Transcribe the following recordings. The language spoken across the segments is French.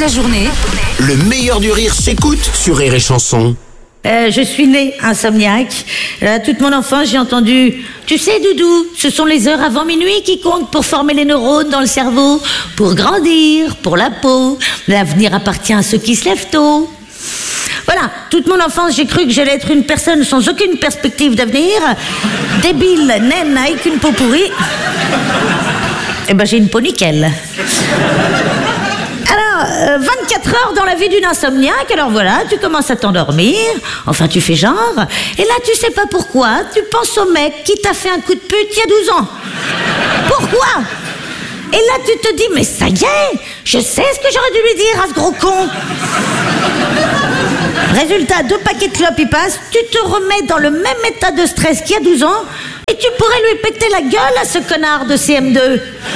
la journée. Le meilleur du rire s'écoute sur Rire et Chanson. Je suis née insomniaque. Toute mon enfance, j'ai entendu « Tu sais, Doudou, ce sont les heures avant minuit qui comptent pour former les neurones dans le cerveau, pour grandir, pour la peau. L'avenir appartient à ceux qui se lèvent tôt. » Voilà, toute mon enfance, j'ai cru que j'allais être une personne sans aucune perspective d'avenir, débile, naine, avec une peau pourrie. Eh ben, j'ai une peau nickel. Alors, 24 heures dans la vie d'une insomniaque, alors voilà, tu commences à t'endormir, enfin tu fais genre, et là tu sais pas pourquoi, tu penses au mec qui t'a fait un coup de pute il y a 12 ans. Pourquoi ? Et là tu te dis, mais ça y est, je sais ce que j'aurais dû lui dire à ce gros con. Résultat, 2 paquets de clopes y passent, tu te remets dans le même état de stress qu'il y a 12 ans, et tu pourrais lui péter la gueule à ce connard de CM2. Hein ?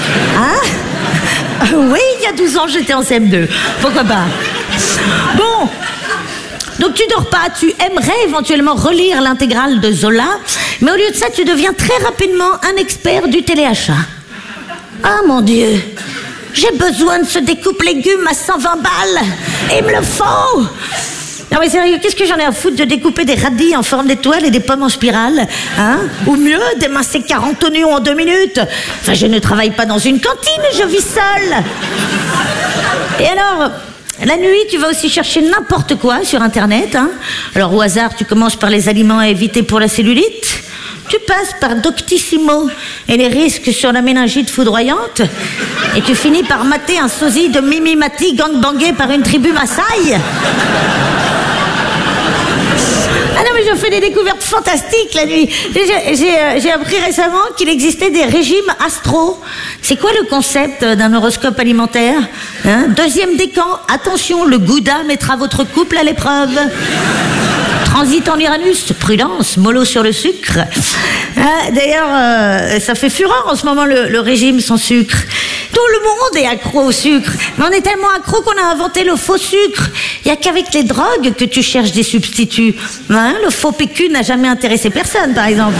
Oui, il y a 12 ans, j'étais en CM2. Pourquoi pas ? Bon, donc tu dors pas, tu aimerais éventuellement relire l'intégrale de Zola, mais au lieu de ça, tu deviens très rapidement un expert du téléachat. Ah mon Dieu, j'ai besoin de ce découpe légumes à 120 balles. Il me le faut. Non mais sérieux, qu'est-ce que j'en ai à foutre de découper des radis en forme d'étoile et des pommes en spirale, hein ? Ou mieux, d'émincer 40 oignons en 2 minutes. Enfin, je ne travaille pas dans une cantine, je vis seule. Et alors, la nuit, tu vas aussi chercher n'importe quoi sur Internet, hein ? Alors au hasard, tu commences par les aliments à éviter pour la cellulite. Tu passes par Doctissimo et les risques sur la méningite foudroyante. Et tu finis par mater un sosie de Mimi Mati gangbangé par une tribu Maasai. Ah non, mais je fais des découvertes fantastiques la nuit. J'ai appris récemment qu'il existait des régimes astro. C'est quoi le concept d'un horoscope alimentaire, hein ? 2e décan, attention, le gouda mettra votre couple à l'épreuve. Transit en Uranus, prudence, mollo sur le sucre. D'ailleurs, ça fait fureur en ce moment le régime sans sucre. Tout le monde est accro au sucre. Mais on est tellement accro qu'on a inventé le faux sucre. Il n'y a qu'avec les drogues que tu cherches des substituts. Hein, le faux PQ n'a jamais intéressé personne, par exemple.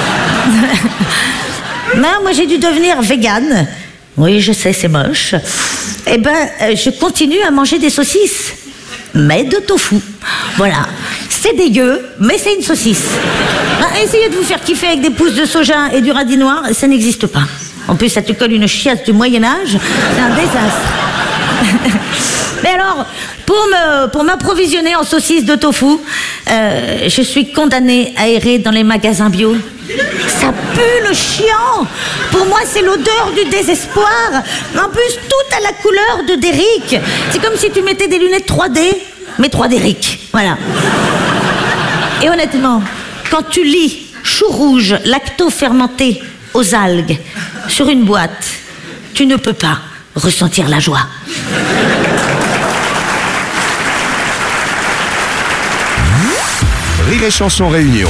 Non, moi j'ai dû devenir végane. Oui, je sais, c'est moche. Eh ben, je continue à manger des saucisses. Mais de tofu. Voilà. C'est dégueu, mais c'est une saucisse. Essayez de vous faire kiffer avec des pousses de soja et du radis noir, ça n'existe pas. En plus, ça te colle une chiasse du Moyen-Âge, c'est un désastre. Mais alors, pour m'approvisionner en saucisses de tofu, je suis condamnée à errer dans les magasins bio. Ça pue le chiant. Pour moi, c'est l'odeur du désespoir. En plus, tout a la couleur de Derrick. C'est comme si tu mettais des lunettes 3D, mais 3D Rick. Voilà. Et honnêtement, quand tu lis chou rouge lacto-fermenté aux algues sur une boîte, tu ne peux pas ressentir la joie. Rire et Chanson Réunion.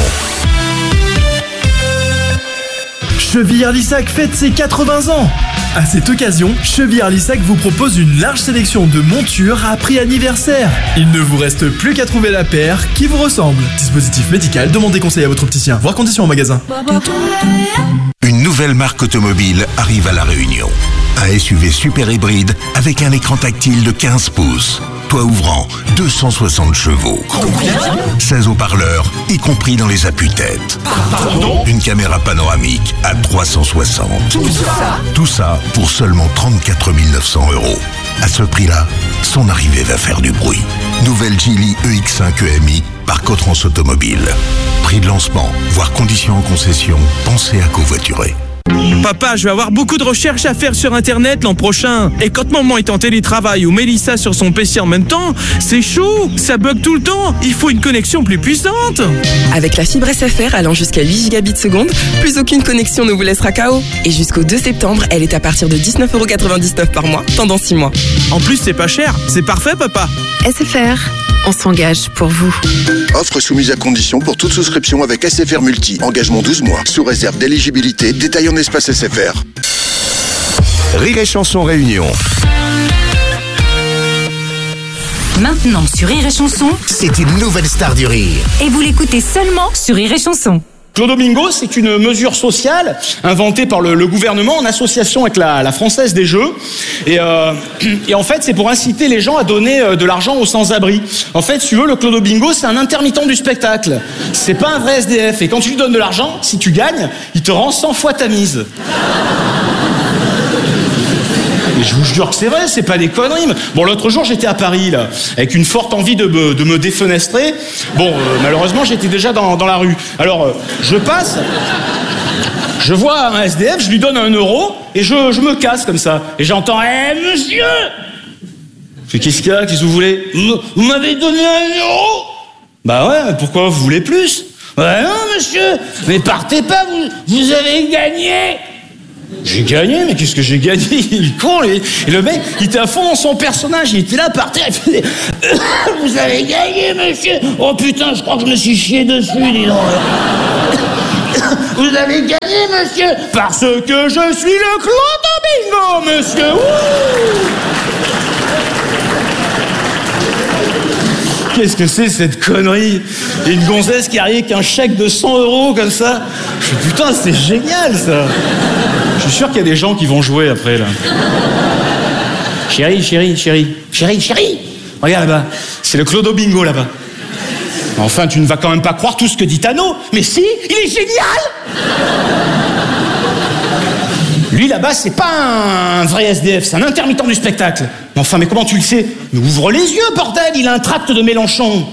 Chevillard-Lissac fête ses 80 ans. À cette occasion, Chevillard-Lissac vous propose une large sélection de montures à prix anniversaire. Il ne vous reste plus qu'à trouver la paire qui vous ressemble. Dispositif médical, demandez conseil à votre opticien. Voir conditions en magasin. Une nouvelle marque automobile arrive à La Réunion. Un SUV super hybride avec un écran tactile de 15 pouces. Toit ouvrant, 260 chevaux. 16 haut-parleurs, y compris dans les appuis-têtes. Une caméra panoramique à 360. Tout ça pour seulement 34 900 €. À ce prix-là, son arrivée va faire du bruit. Nouvelle Geely EX5 EMI par Cotrans Automobile. Prix de lancement, voire conditions en concession, pensez à covoiturer. Papa, je vais avoir beaucoup de recherches à faire sur Internet l'an prochain. Et quand maman est en télétravail ou Mélissa sur son PC en même temps, c'est chaud, ça bug tout le temps. Il faut une connexion plus puissante. Avec la fibre SFR allant jusqu'à 8 gigabits seconde, plus aucune connexion ne vous laissera KO. Et jusqu'au 2 septembre, elle est à partir de 19,99 € par mois, pendant 6 mois. En plus, c'est pas cher. C'est parfait, papa. SFR, on s'engage pour vous. Offre soumise à condition pour toute souscription avec SFR Multi. Engagement 12 mois. Sous réserve d'éligibilité. Détail en espace SFR. Rire et Chanson Réunion. Maintenant sur Rire et Chanson, C'est une nouvelle star du rire. et vous l'écoutez seulement sur Rire et Chanson. Clodo Bingo, c'est une mesure sociale inventée par le gouvernement en association avec la Française des Jeux. Et en fait, c'est pour inciter les gens à donner de l'argent aux sans-abri. En fait, si tu veux, le Clodo Bingo, c'est un intermittent du spectacle. C'est pas un vrai SDF. Et quand tu lui donnes de l'argent, si tu gagnes, il te rend 100 fois ta mise. Mais je vous jure que c'est vrai, c'est pas des conneries. Bon, l'autre jour, j'étais à Paris, là, avec une forte envie de me défenestrer. Bon, malheureusement, j'étais déjà dans la rue. Alors, je passe, je vois un SDF, je lui donne 1 euro, et je me casse comme ça. Et j'entends, monsieur! Je fais, qu'est-ce qu'il y a? Qu'est-ce que vous voulez? Vous m'avez donné 1 euro? Bah ouais, pourquoi vous voulez plus? Bah non, monsieur, mais partez pas, vous avez gagné! J'ai gagné, mais qu'est-ce que j'ai gagné? Il est con, lui. Et le mec, il était à fond dans son personnage, il était là par terre, il faisait vous avez gagné, monsieur. Oh putain, je crois que je me suis chié dessus, dis donc. Vous avez gagné, monsieur, parce que je suis le Clodo Bingo, monsieur. Ouh. Qu'est-ce que c'est cette connerie? Et une gonzesse qui arrive avec un chèque de 100 euros comme ça. Je dis, putain, c'est génial ça. Je suis sûr qu'il y a des gens qui vont jouer après là. Chérie, regarde là-bas, c'est le Clodo Bingo là-bas. Enfin, tu ne vas quand même pas croire tout ce que dit Tano. Mais si, il est génial. Lui là-bas, c'est pas un vrai SDF, c'est un intermittent du spectacle. Mais enfin, mais comment tu le sais? Mais ouvre les yeux, bordel, il a un tract de Mélenchon.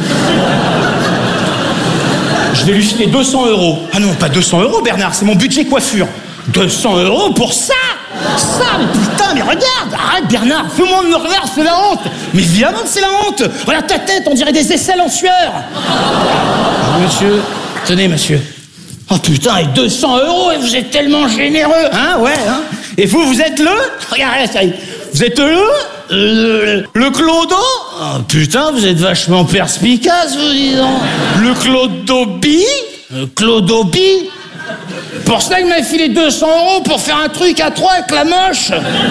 Je vais lui filer 200 euros. Ah non, pas 200 euros, Bernard, c'est mon budget coiffure. 200 euros pour ça? Ça, mais putain, mais regarde! Arrête, Bernard, tout le monde me regarde, c'est la honte! Mais évidemment que c'est la honte! Regarde ta tête, on dirait des aisselles en sueur! Monsieur, tenez, monsieur. Oh putain, et 200 euros, et vous êtes tellement généreux! Hein, ouais, hein? Et vous êtes le? Regardez, ça y est. Vous êtes le Clodo? Oh putain, vous êtes vachement perspicace, vous disons. Le Clodobi? Le Clodobi? Pour ça, il m'a filé 200 euros pour faire un truc à 3 avec la moche.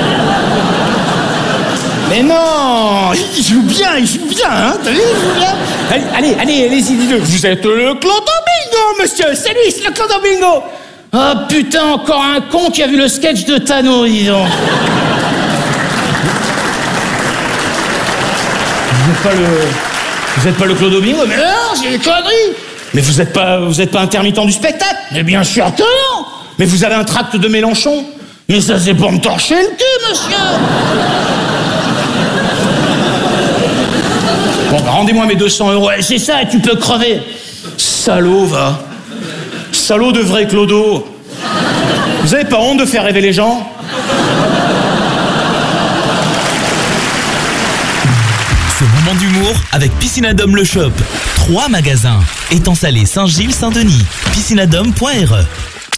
Mais non, il joue bien, hein, t'as vu, il joue bien. Allez, dis-le. Vous êtes le Clodo Bingo, monsieur, c'est lui, c'est le Clodo Bingo. Oh putain, encore un con qui a vu le sketch de Tano, dis donc. Vous êtes pas le Clodo Bingo? Mais non, c'est des conneries. Mais vous êtes pas intermittent du spectacle? Mais bien sûr que non. Mais vous avez un tract de Mélenchon? Mais ça, c'est pour me torcher le cul, monsieur. Bon, bah, rendez-moi mes 200 euros. C'est ça, et tu peux crever. Salaud, va. Salaud de vrai Clodo. Vous avez pas honte de faire rêver les gens? Ce moment d'humour avec Piscinadome Le Shop. 3 magasins. Étang Salé, Saint-Gilles, Saint-Denis. Piscinadome.re